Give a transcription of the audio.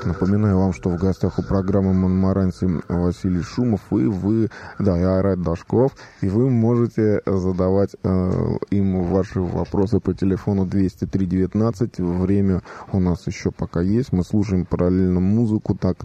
Напоминаю вам, что в гостях у программы «Монмаранси» Василий Шумов и Айрат Дашков, и вы можете задавать им ваши вопросы по телефону 203-19. Время у нас еще пока есть. Мы слушаем параллельно музыку, так